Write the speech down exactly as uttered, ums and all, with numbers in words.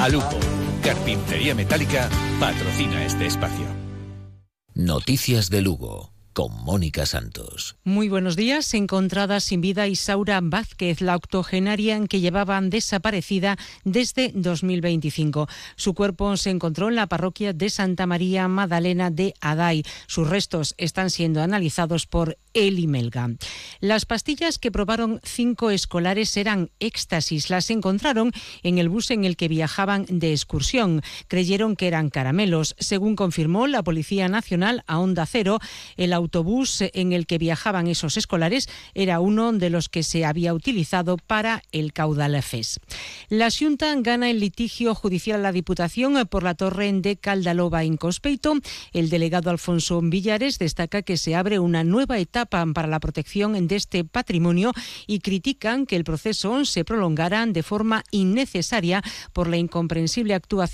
Alupo, Carpintería Metálica, patrocina este espacio. Noticias de Lugo, con Mónica Santos. Muy buenos días. Encontrada sin vida Isaura Vázquez, la octogenaria que llevaban desaparecida desde dos mil veinticinco. Su cuerpo se encontró en la parroquia de Santa María Magdalena de Adai. Sus restos están siendo analizados por el Imelga. Las pastillas que probaron cinco escolares eran éxtasis. Las encontraron en el bus en el que viajaban de excursión. Creyeron que eran caramelos. Según confirmó la Policía Nacional a Onda Cero, el autobús en el que viajaban esos escolares era uno de los que se había utilizado para el Caudalafés. La Xunta gana el litigio judicial a la Diputación por la torre de Caldaloba en Cospeito. El delegado Alfonso Villares destaca que se abre una nueva etapa para la protección de este patrimonio y critican que el proceso se prolongara de forma innecesaria por la incomprensible actuación